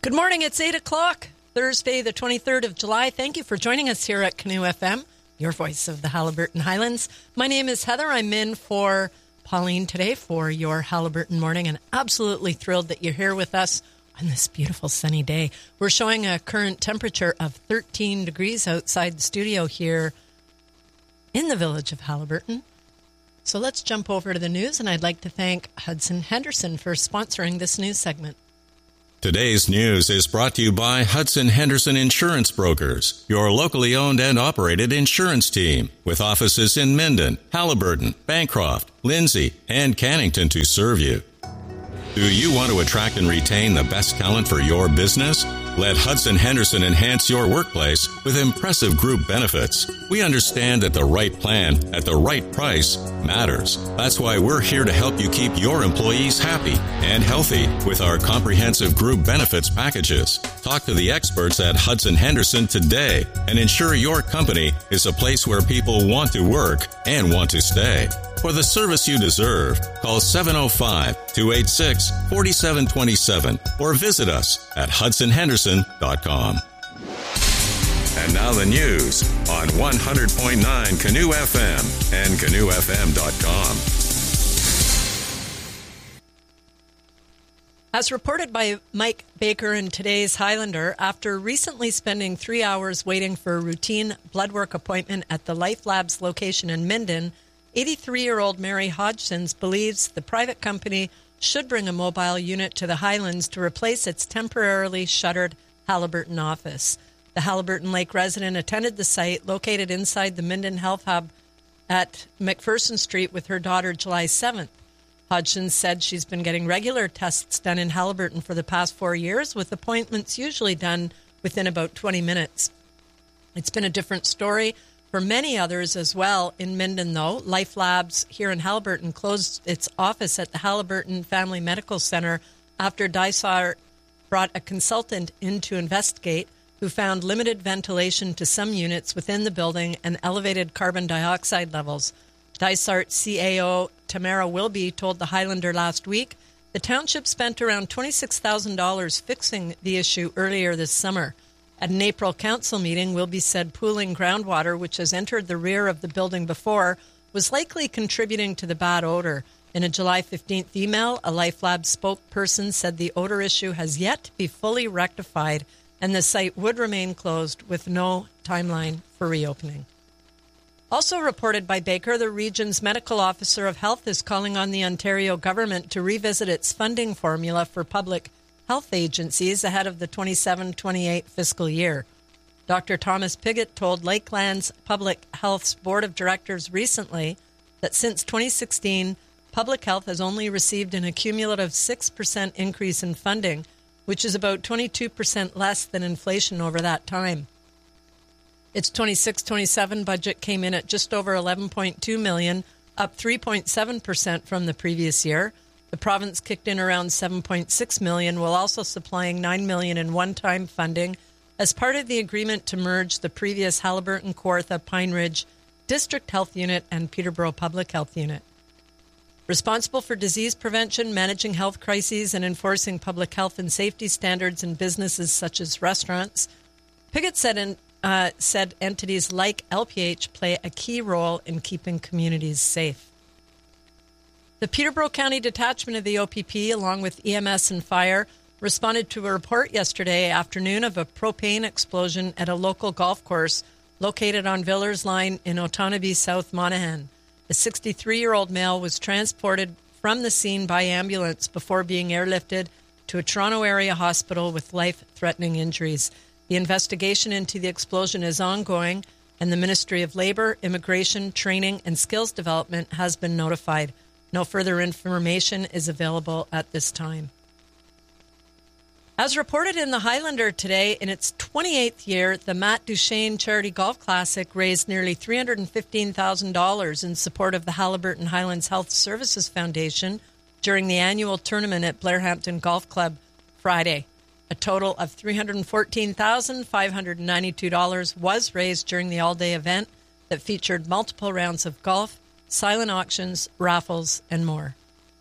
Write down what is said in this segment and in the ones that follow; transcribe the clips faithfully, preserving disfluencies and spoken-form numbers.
Good morning. It's eight o'clock, Thursday, the twenty-third of July. Thank you for joining us here at Canoe F M, your voice of the Haliburton Highlands. My name is Heather. I'm in for Pauline today for your Haliburton morning, and absolutely thrilled that you're here with us on this beautiful sunny day. We're showing a current temperature of thirteen degrees outside the studio here in the village of Haliburton. So let's jump over to the news, and I'd like to thank Hudson Henderson for sponsoring this news segment. Today's news is brought to you by Hudson Henderson Insurance Brokers, your locally owned and operated insurance team, with offices in Minden, Haliburton, Bancroft, Lindsay, and Cannington to serve you. Do you want to attract and retain the best talent for your business? Let Hudson Henderson enhance your workplace with impressive group benefits. We understand that the right plan at the right price matters. That's why we're here to help you keep your employees happy and healthy with our comprehensive group benefits packages. Talk to the experts at Hudson Henderson today and ensure your company is a place where people want to work and want to stay. For the service you deserve, call seven oh five, two eight six, four seven two seven or visit us at hudson henderson dot com. And now the news on one hundred point nine Canoe F M and canoe f m dot com. As reported by Mike Baker in today's Highlander, after recently spending three hours waiting for a routine blood work appointment at the Life Labs location in Minden, eighty-three-year-old Mary Hodgson believes the private company should bring a mobile unit to the Highlands to replace its temporarily shuttered Haliburton office. The Haliburton Lake resident attended the site located inside the Minden Health Hub at McPherson Street with her daughter July seventh. Hodgson said she's been getting regular tests done in Haliburton for the past four years, with appointments usually done within about twenty minutes. It's been a different story for many others as well in Minden, though. Life Labs here in Haliburton closed its office at the Haliburton Family Medical Center after Dysart brought a consultant in to investigate, who found limited ventilation to some units within the building and elevated carbon dioxide levels. Dysart C A O Tamara Wilby told the Highlander last week the township spent around twenty-six thousand dollars fixing the issue earlier this summer. At an April council meeting, Wilby said pooling groundwater, which has entered the rear of the building before, was likely contributing to the bad odor. In a July fifteenth email, a Life Lab spokesperson said the odor issue has yet to be fully rectified and the site would remain closed with no timeline for reopening. Also reported by Baker, the region's medical officer of health is calling on the Ontario government to revisit its funding formula for public health agencies ahead of the twenty-seven twenty-eight fiscal year. Doctor Thomas Pigott told Lakeland's Public Health's Board of Directors recently that since twenty sixteen, public health has only received an accumulative six percent increase in funding, which is about twenty-two percent less than inflation over that time. Its twenty-six twenty-seven budget came in at just over eleven point two million dollars, up three point seven percent from the previous year. The province kicked in around seven point six million dollars, while also supplying nine million dollars in one-time funding as part of the agreement to merge the previous Haliburton, Kawartha, Pine Ridge District Health Unit and Peterborough Public Health Unit. Responsible for disease prevention, managing health crises, and enforcing public health and safety standards in businesses such as restaurants, Pigott said, in, uh, said entities like L P H play a key role in keeping communities safe. The Peterborough County Detachment of the O P P, along with E M S and fire, responded to a report yesterday afternoon of a propane explosion at a local golf course located on Villers Line in Otonabee, South Monaghan. A sixty-three-year-old male was transported from the scene by ambulance before being airlifted to a Toronto area hospital with life-threatening injuries. The investigation into the explosion is ongoing, and the Ministry of Labour, Immigration, Training and Skills Development has been notified. No further information is available at this time. As reported in the Highlander today, in its twenty-eighth year, the Matt Duchesne Charity Golf Classic raised nearly three hundred fifteen thousand dollars in support of the Haliburton Highlands Health Services Foundation during the annual tournament at Blairhampton Golf Club Friday. A total of three hundred fourteen thousand five hundred ninety-two dollars was raised during the all-day event that featured multiple rounds of golf, silent auctions, raffles, and more.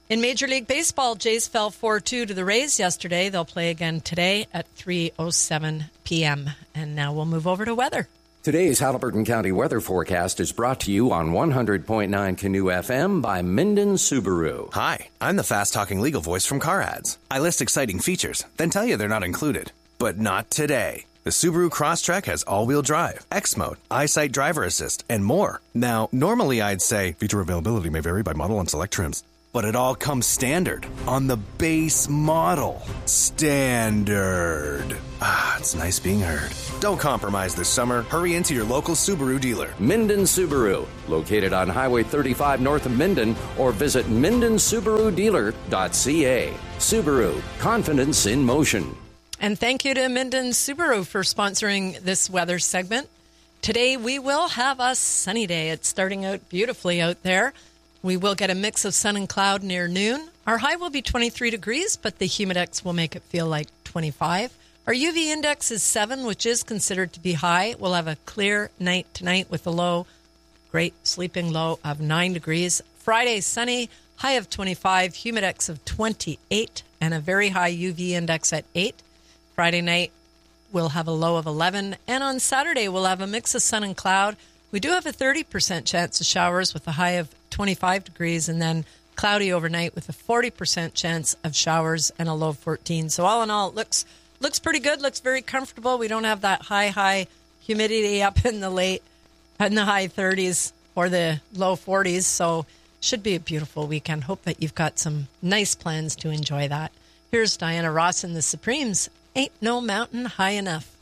In Major League Baseball, Jays fell four two to the Rays yesterday. They'll play again today at three oh seven p.m. And now we'll move over to weather. Today's Haliburton County weather forecast is brought to you on one hundred point nine Canoe F M by Minden Subaru. Hi, I'm the fast-talking legal voice from Car Ads. I list exciting features, then tell you they're not included. But not today. The Subaru Crosstrek has all-wheel drive, X-Mode, EyeSight driver assist, and more. Now, normally I'd say feature availability may vary by model and select trims. But it all comes standard on the base model. Standard. Ah, it's nice being heard. Don't compromise this summer. Hurry into your local Subaru dealer. Minden Subaru, located on Highway thirty-five north of Minden, or visit minden subaru dealer dot c a. Subaru, confidence in motion. And thank you to Minden Subaru for sponsoring this weather segment. Today we will have a sunny day. It's starting out beautifully out there. We will get a mix of sun and cloud near noon. Our high will be twenty-three degrees, but the humidex will make it feel like twenty-five. Our U V index is seven, which is considered to be high. We'll have a clear night tonight with a low, great sleeping low of nine degrees. Friday, sunny, high of twenty-five, humidex of twenty-eight, and a very high U V index at eight. Friday night, we'll have a low of eleven. And on Saturday, we'll have a mix of sun and cloud. We do have a thirty percent chance of showers with a high of twenty-five degrees, and then cloudy overnight with a forty percent chance of showers and a low of fourteen. So all in all, it looks looks pretty good, looks very comfortable. We don't have that high, high humidity up in the late, in the high thirties or the low forties. So should be a beautiful weekend. Hope that you've got some nice plans to enjoy that. Here's Diana Ross and the Supremes. Ain't no mountain high enough.